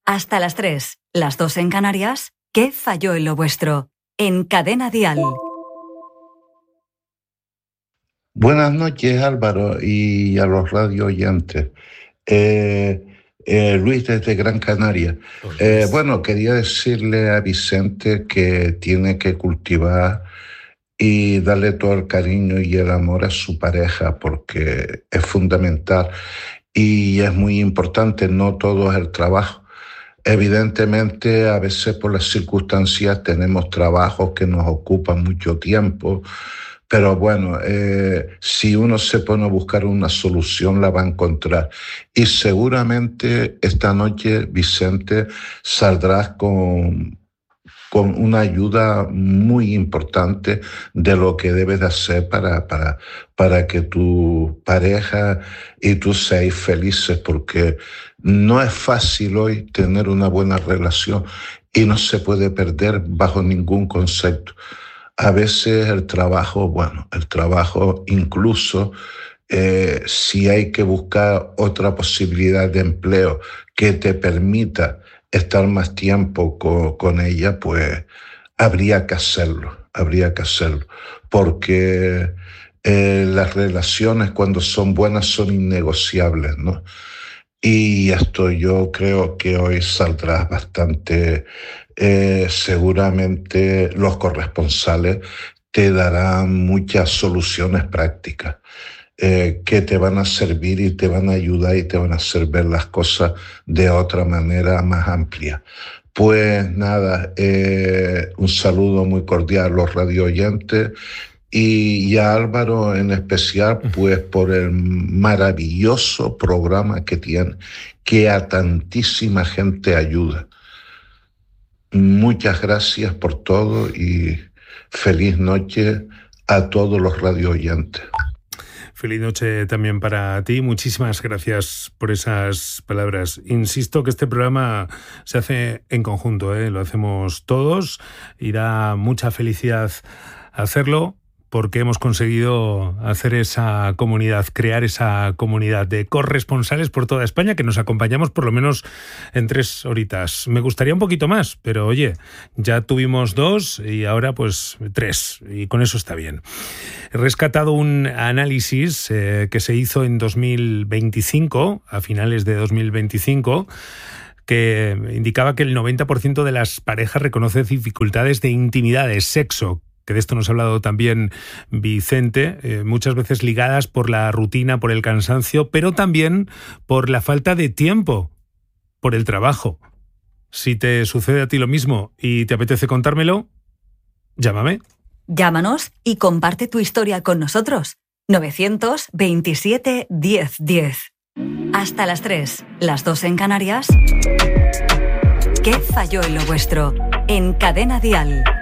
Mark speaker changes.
Speaker 1: Hasta las 3, las 2 en Canarias. ¿Qué falló en lo vuestro? En Cadena Dial.
Speaker 2: Buenas noches, Álvaro, y a los radio oyentes. Luis desde Gran Canaria. Bueno, quería decirle a Vicente que tiene que cultivar y darle todo el cariño y el amor a su pareja, porque es fundamental y es muy importante. No todo es el trabajo. Evidentemente, a veces por las circunstancias tenemos trabajos que nos ocupan mucho tiempo, pero bueno, si uno se pone a buscar una solución, la va a encontrar. Y seguramente esta noche, Vicente, saldrás con una ayuda muy importante de lo que debes de hacer para que tu pareja y tú seáis felices, porque no es fácil hoy tener una buena relación y no se puede perder bajo ningún concepto. A veces el trabajo incluso, si hay que buscar otra posibilidad de empleo que te permita estar más tiempo con ella, pues habría que hacerlo, porque las relaciones cuando son buenas son innegociables, ¿no? Y esto yo creo que hoy saldrá bastante, seguramente los corresponsales te darán muchas soluciones prácticas. Que te van a servir y te van a ayudar y te van a hacer ver las cosas de otra manera más amplia. Pues nada, un saludo muy cordial a los radio oyentes y a Álvaro en especial, pues por el maravilloso programa que tiene, que a tantísima gente ayuda. Muchas gracias por todo y feliz noche a todos los radio oyentes.
Speaker 3: Feliz noche también para ti. Muchísimas gracias por esas palabras. Insisto que este programa se hace en conjunto, lo hacemos todos y da mucha felicidad hacerlo, porque hemos conseguido hacer esa comunidad, crear esa comunidad de corresponsales por toda España que nos acompañamos por lo menos en 3 horitas. Me gustaría un poquito más, pero oye, ya tuvimos 2 y ahora pues 3 y con eso está bien. He rescatado un análisis que se hizo en 2025, a finales de 2025, que indicaba que el 90% de las parejas reconoce dificultades de intimidad, de sexo, que de esto nos ha hablado también Vicente, muchas veces ligadas por la rutina, por el cansancio, pero también por la falta de tiempo, por el trabajo. Si te sucede a ti lo mismo y te apetece contármelo, llámame.
Speaker 1: Llámanos y comparte tu historia con nosotros. 927 10 10. Hasta las 3, las 2 en Canarias. ¿Qué falló en lo vuestro? En Cadena Dial.